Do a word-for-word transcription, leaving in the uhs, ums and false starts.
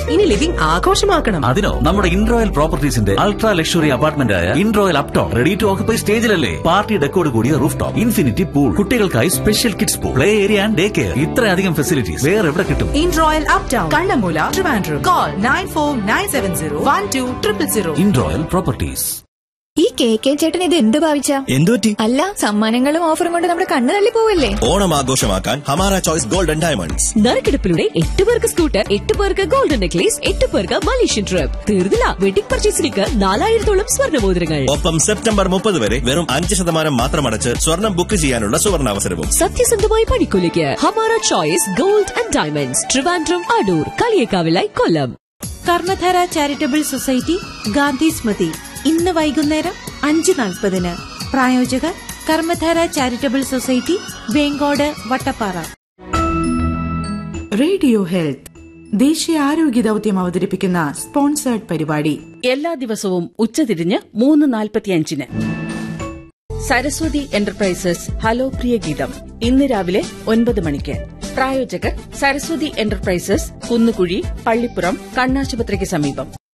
ഇനി ലിവിംഗ് ആഘോഷമാക്കണം. അതിനോ നമ്മുടെ ഇൻറോയൽ പ്രോപ്പർട്ടീസിന്റെ അൾട്രാ ലക്ഷറി അപ്പാർട്ട്മെന്റ് ആയ ഇൻറോയൽ Upton ready to occupy സ്റ്റേജിലല്ലേ. Party ഡെക്കോട് കൂടിയ റൂഫ് ടോപ്പ്, ഇൻഫിനിറ്റി പൂൾ, കുട്ടികൾക്കായി special kids pool, play area and day care. ഇത്രയധികം ഫെസിലിറ്റീസ് വേറെ എവിടെ കിട്ടും? ഇൻറോയൽ uptown, Kannammoola, Trivandrum. Call nine four nine seven zero one two triple zero. ഇൻറോയൽ properties. ഈ K K ചേട്ടൻ ഇത് എന്ത് ഭാവിച്ച? എന്തുപറ്റി? അല്ല, സമ്മാനങ്ങളും ഓഫറും കൊണ്ട് നമ്മുടെ കണ്ണ് തള്ളി പോവല്ലേ. ഓണം ആഘോഷമാക്കാൻ ഹമാര ചോയ്സ് ഗോൾഡൻ ഡയമണ്ട്സ്. നറുക്കെടുപ്പിലൂടെ എട്ട് പേർക്ക് സ്കൂട്ടർ, എട്ട് പേർക്ക് ഗോൾഡൻ നെക്ലേസ്, എട്ട് പേർക്ക് മലേഷ്യൻ ട്രിപ്പ്. തീർന്നില്ല, വെഡിംഗ് പർച്ചേസിലേക്ക് നാലായിരത്തോളം സ്വർണ്ണമോതിരങ്ങൾ. ഒപ്പം സെപ്റ്റംബർ മുപ്പത് വരെ വെറും അഞ്ച് ശതമാനം മാത്രം അടച്ച് സ്വർണം ബുക്ക് ചെയ്യാനുള്ള സുവർണാവസരവും. സത്യസന്ധമായ പണിക്കൂലിക്ക് Hamara choice gold and diamonds, Trivandrum, Adoor, കളിയേക്കാവിലായി, Kollam. Karmadhara charitable society Gandhi സ്മൃതി ഇന്ന് വൈകുന്നേരം അഞ്ച് നാൽപ്പതിന്. പ്രായോജകർ Karmadhara charitable society, Vengode, Vattappara. Radio health ദേശീയ ആരോഗ്യ ദൌത്യം അവതരിപ്പിക്കുന്ന സ്പോൺസേർഡ് പരിപാടി എല്ലാ ദിവസവും ഉച്ചതിരിഞ്ഞ് മൂന്ന് നാൽപ്പത്തിയഞ്ചിന്. സരസ്വതി എന്റർപ്രൈസസ് ഹലോ പ്രിയ ഗീതം ഇന്ന് രാവിലെ ഒൻപത് മണിക്ക്. പ്രായോജകർ സരസ്വതി എന്റർപ്രൈസസ്, കുന്നുകുഴി, പള്ളിപ്പുറം, കണ്ണാശുപത്രിക്ക് സമീപം.